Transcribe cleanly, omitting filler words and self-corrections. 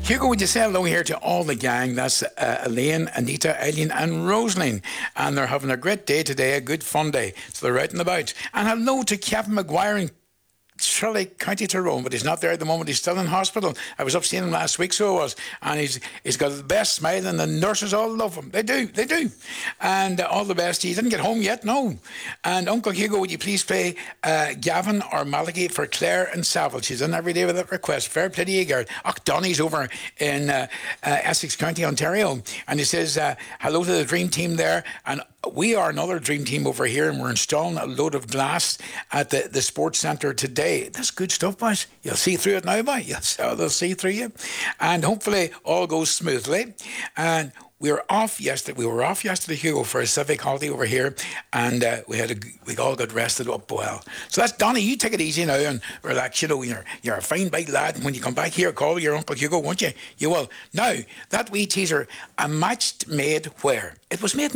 Hugo, would you say hello here to all the gang? That's Elaine, Anita, Eileen, and Rosaline. And they're having a great day today, a good fun day. So they're out and about. And hello to Kevin McGuire in Shirley, County Tyrone, but he's not there at the moment. He's still in hospital. I was up seeing him last week, so I was. And he's got the best smile, and the nurses all love him. They do. And all the best. He didn't get home yet, no. And Uncle Hugo, would you please play Gavin or Malachi for Claire and Saville? She's in every day with that request. Fair play to you, Gerd. Donny's over in Essex County, Ontario. And he says, hello to the dream team there. And we are another dream team over here, and we're installing a load of glass at the sports centre today. That's good stuff, boys. You'll see through it now, boy. They'll see through you. And hopefully all goes smoothly. And we were off yesterday, Hugo, for a civic holiday over here, and we all got rested up well. So that's Donny. You take it easy now and relax. You know, you're a fine big lad, and when you come back here, call your Uncle Hugo, won't you? You will. Now, that wee teaser, a match made where? It was made in